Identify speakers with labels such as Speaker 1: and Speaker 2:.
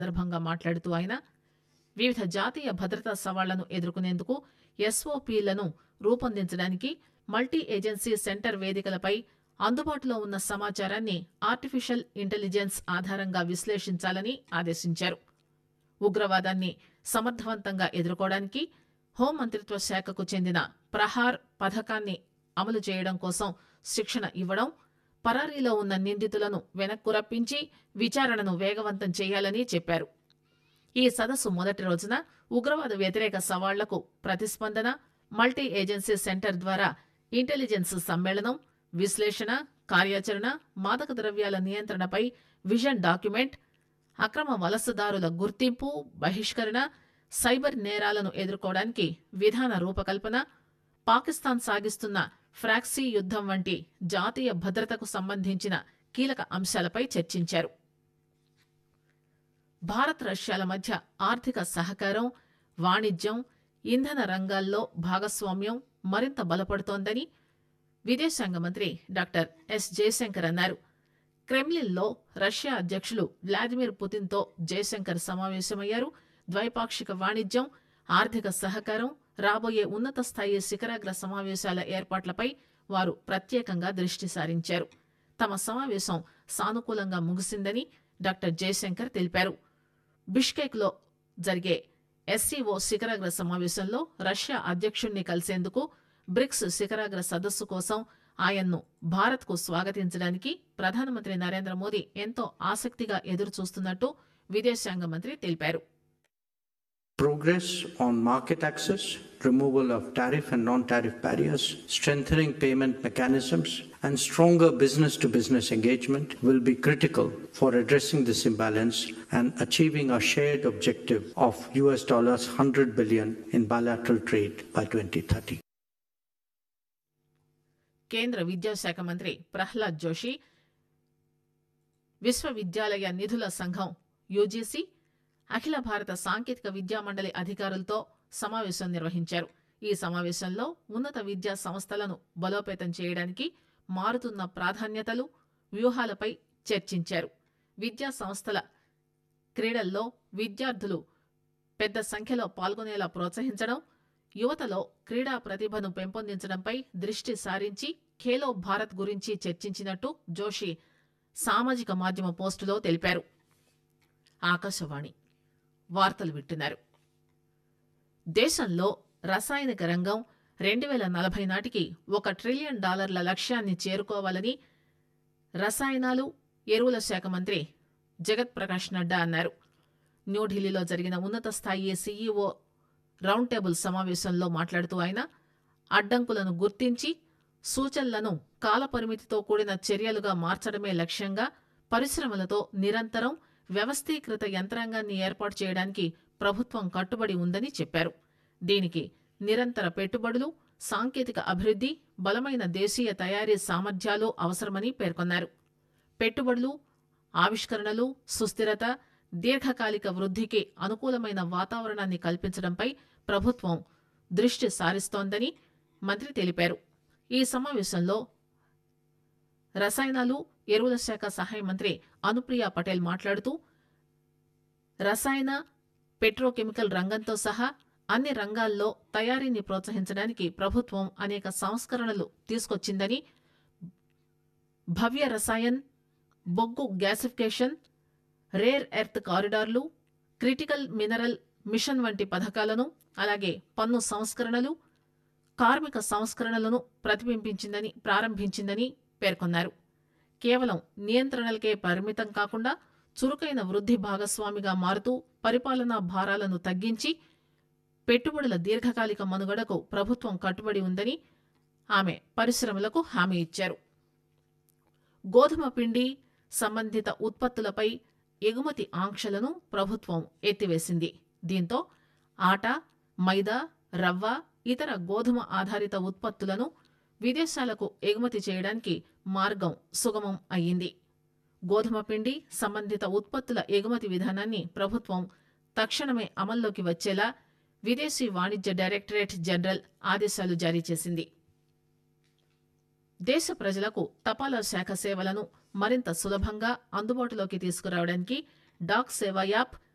Speaker 1: సందర్భంగా మాట్లాడుతూ ఆయన వివిధ జాతీయ భద్రతా సవాళ్లను ఎదుర్కొనేందుకు ఎస్ఓపీలను రూపొందించడానికి మల్టీ ఏజెన్సీ సెంటర్ వేదికలపై అందుబాటులో ఉన్న సమాచారాన్ని ఆర్టిఫిషియల్ ఇంటెలిజెన్స్ ఆధారంగా విశ్లేషించాలని ఆదేశించారు. ఉగ్రవాదాన్ని సమర్థవంతంగా ఎదుర్కోవడానికి హోంమంత్రిత్వ శాఖకు చెందిన ప్రహార్ పథకాన్ని అమలు చేయడం కోసం శిక్షణ ఇవ్వడం, పరారీలో ఉన్న నిందితులను వెనక్కు రప్పించి విచారణను వేగవంతం చేయాలని చెప్పారు. ఈ సదస్సు మొదటి రోజున ఉగ్రవాద వ్యతిరేక సవాళ్లకు ప్రతిస్పందన, మల్టీ ఏజెన్సీ సెంటర్ ద్వారా ఇంటెలిజెన్స్ సమ్మేళనం, విశ్లేషణ, కార్యాచరణ, మాదక ద్రవ్యాల నియంత్రణపై విజన్ డాక్యుమెంట్, అక్రమ వలసదారుల గుర్తింపు, బహిష్కరణ, సైబర్ నేరాలను ఎదుర్కోవడానికి విధాన రూపకల్పన, పాకిస్తాన్ సాగిస్తున్న ఫ్రాక్సీ యుద్దం వంటి జాతీయ భద్రతకు సంబంధించిన కీలక అంశాలపై చర్చించారు. భారత్ రష్యాల మధ్య ఆర్థిక సహకారం, వాణిజ్యం, ఇంధన రంగాల్లో భాగస్వామ్యం మరింత బలపడుతోందని విదేశాంగ మంత్రి డాక్టర్ ఎస్ జయశంకర్ అన్నారు. క్రెమ్లిన్లో రష్యా అధ్యక్షులు వ్లాదిమిర్ పుతిన్తో జయశంకర్ సమావేశమయ్యారు. ద్వైపాక్షిక వాణిజ్యం, ఆర్థిక సహకారం, రాబోయే ఉన్నత స్థాయి శిఖరాగ్ర సమావేశాల ఏర్పాట్లపై వారు ప్రత్యేకంగా దృష్టి సారించారు. తమ సమావేశం సానుకూలంగా ముగిసిందని డాక్టర్ జయశంకర్ తెలిపారు. బిష్కేక్లో జరిగే ఎస్సీఓ శిఖరాగ్ర సమావేశంలో రష్యా అధ్యక్షుణ్ణి కలిసేందుకు బ్రిక్స్ శిఖరాగ్ర సదస్సు కోసం ఆయన్ను భారత్కు స్వాగతించడానికి ప్రధానమంత్రి నరేంద్ర మోదీ ఎంతో ఆసక్తిగా ఎదురుచూస్తున్నట్టు విదేశాంగ మంత్రి తెలిపారు.
Speaker 2: Progress on market access, removal of tariff and non-tariff barriers, strengthening payment mechanisms, and stronger business-to-business engagement will be critical for addressing this imbalance and achieving our shared objective of $100 billion in bilateral trade by 2030.
Speaker 1: కేంద్ర విద్యాశాఖ మంత్రి ప్రహ్లాద్ జోషి విశ్వవిద్యాలయ నిధుల సంఘం UGC, అఖిల భారత సాంకేతిక విద్యా మండలి అధికారులతో సమావేశం నిర్వహించారు. ఈ సమావేశంలో ఉన్నత విద్యా సంస్థలను బలోపేతం చేయడానికి మారుతున్న ప్రాధాన్యతలు, వ్యూహాలపై చర్చించారు. విద్యా సంస్థల క్రీడల్లో విద్యార్థులు పెద్ద సంఖ్యలో పాల్గొనేలా ప్రోత్సహించడం, యువతలో క్రీడా ప్రతిభను పెంపొందించడంపై దృష్టి సారించి ఖేలో భారత్ గురించి చర్చించినట్టు జోషి సామాజిక మాధ్యమ పోస్టులో తెలిపారు. ఆకాశవాణి వార్తలు వింటున్నారు. దేశంలో రసాయనిక రంగం 2040 నాటికి $1 ట్రిలియన్ లక్ష్యాన్ని చేరుకోవాలని రసాయనాలు, ఎరువుల శాఖ మంత్రి జగత్ ప్రకాష్ నడ్డా అన్నారు. న్యూఢిల్లీలో జరిగిన ఉన్నత స్థాయి సీఈఓ రౌండ్ టేబుల్ సమావేశంలో మాట్లాడుతూ ఆయన అడ్డంకులను గుర్తించి సూచనలను కాలపరిమితితో కూడిన చర్యలుగా మార్చడమే లక్ష్యంగా పరిశ్రమలతో నిరంతరం వ్యవస్థీకృత యంత్రాంగాన్ని ఏర్పాటు చేయడానికి ప్రభుత్వం కట్టుబడి ఉందని చెప్పారు. దీనికి నిరంతర పెట్టుబడులు, సాంకేతిక అభివృద్ధి, బలమైన దేశీయ తయారీ సామర్థ్యాలు అవసరమని పేర్కొన్నారు. పెట్టుబడులు, ఆవిష్కరణలు, సుస్థిరత, దీర్ఘకాలిక వృద్ధికి అనుకూలమైన వాతావరణాన్ని కల్పించడంపై ప్రభుత్వం దృష్టి సారిస్తోందని మంత్రి తెలిపారు. ఈ సమావేశంలో రసాయనాలు, ఎరువుల శాఖ సహాయ మంత్రి అనుప్రియ పటేల్ మాట్లాడుతూ రసాయన, పెట్రోకెమికల్ రంగంతో సహా అన్ని రంగాల్లో తయారీని ప్రోత్సహించడానికి ప్రభుత్వం అనేక సంస్కరణలు తీసుకొచ్చిందని, భవ్య రసాయన్, బొగ్గు gasification, rare earth కారిడార్లు, critical mineral machine వంటి పథకాలను, అలాగే పన్ను సంస్కరణలు, కార్మిక సంస్కరణలను ప్రారంభించిందని పేర్కొన్నారు. కేవలం నియంత్రణలకే పరిమితం కాకుండా చురుకైన వృద్ధి భాగస్వామిగా మారుతూ పరిపాలనా భారాలను తగ్గించి పెట్టుబడుల దీర్ఘకాలిక మనుగడకు ప్రభుత్వం కట్టుబడి ఉందని ఆమె పరిశ్రమలకు హామీ ఇచ్చారు. గోధుమ పిండి సంబంధిత ఉత్పత్తులపై ఎగుమతి ఆంక్షలను ప్రభుత్వం ఎత్తివేసింది. దీంతో ఆట, మైదా, రవ్వ, ఇతర గోధుమ ఆధారిత ఉత్పత్తులను విదేశాలకు ఎగుమతి చేయడానికి మార్గం సుగమం అయ్యింది. గోధుమ పిండి సంబంధిత ఉత్పత్తుల ఎగుమతి విధానాన్ని ప్రభుత్వం తక్షణమే అమల్లోకి వచ్చేలా విదేశీ వాణిజ్య డైరెక్టరేట్ జనరల్ ఆదేశాలు జారీ చేసింది. దేశ ప్రజలకు తపాలా శాఖ సేవలను మరింత సులభంగా అందుబాటులోకి తీసుకురావడానికి డాక్ సేవా యాప్,